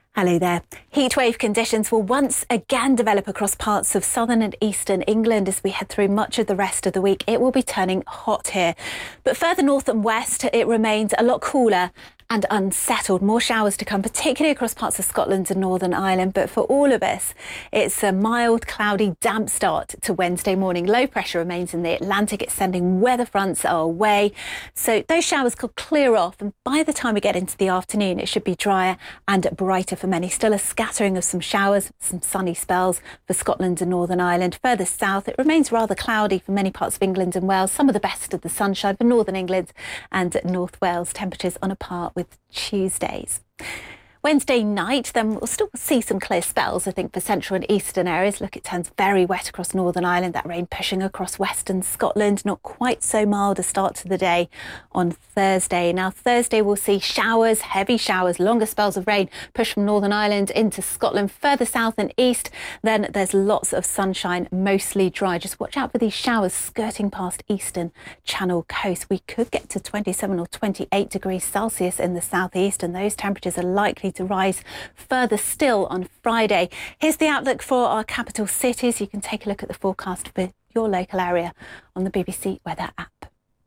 Hello there. Heatwave conditions will once again develop across parts of southern and eastern England as we head through much of the rest of the week. It will be turning hot here. But further north and west, it remains a lot cooler and unsettled. More showers to come, particularly across parts of Scotland and Northern Ireland. But for all of us, it's a mild, cloudy, damp start to Wednesday morning. Low pressure remains in the Atlantic. It's sending weather fronts our way. So those showers could clear off. And by the time we get into the afternoon, it should be drier and brighter for many. Still a scattering of some showers, some sunny spells for Scotland and Northern Ireland. Further south, it remains rather cloudy for many parts of England and Wales. Some of the best of the sunshine for Northern England and North Wales. Temperatures on a par with Tuesdays. Wednesday night, then we'll still see some clear spells, I think, for central and eastern areas. Look, it turns very wet across Northern Ireland, that rain pushing across western Scotland. Not quite so mild a start to the day on Thursday. Now, Thursday we'll see showers, heavy showers, longer spells of rain push from Northern Ireland into Scotland, further south and east. Then there's lots of sunshine, mostly dry. Just watch out for these showers skirting past eastern Channel coast. We could get to 27 or 28 degrees Celsius in the southeast, and those temperatures are likely to rise further still on Friday. Here's the outlook for our capital cities. You can take a look at the forecast for your local area on the BBC Weather app.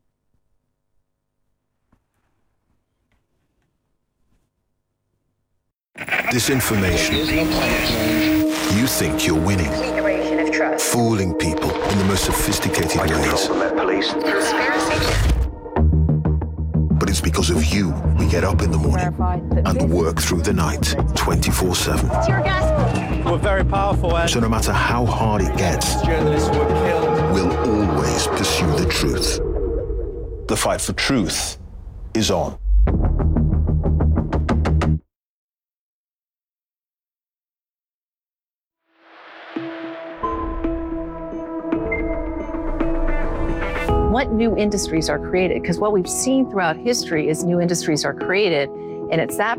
Disinformation. You think you're winning. Fooling people in the most sophisticated ways. But it's because of you we get up in the morning and work through the night 24/7. We're very powerful. So no matter how hard it gets, Journalists were killed. we'll always pursue the truth. The fight for truth is on. What new industries are created? Because what we've seen throughout history is new industries are created, and it's that